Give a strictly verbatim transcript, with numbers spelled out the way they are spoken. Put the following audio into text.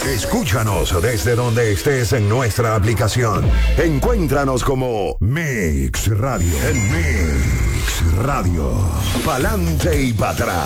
Escúchanos desde donde estés en nuestra aplicación. Encuéntranos como Mix Radio. En Mix Radio. Pa'lante y para atrás.